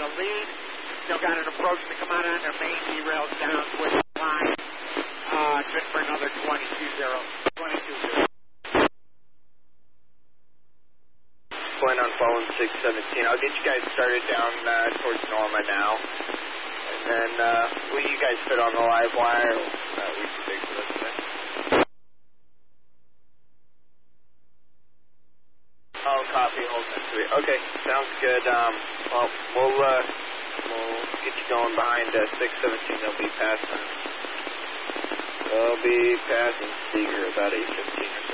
the lead. Still got an approach to come out on their main derails down with the line. Good for another 22-0. Point on phone 617. I'll get you guys started down towards Norma now. And then will you guys fit on the live wire? We can fix this. Oh, copy, hold next week. Okay, sounds good. Well, we'll get you going behind 617. They'll be passing Seeger about 8:15 or